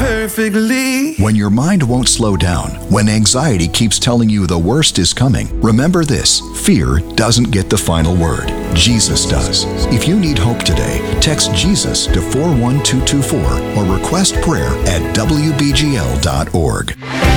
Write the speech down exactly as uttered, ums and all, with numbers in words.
perfectly. When your mind won't slow down, when anxiety keeps telling you the worst is coming, remember this: fear doesn't get the final word. Jesus does. If you need hope today, text Jesus to four one two two four or request prayer at W B G L dot org.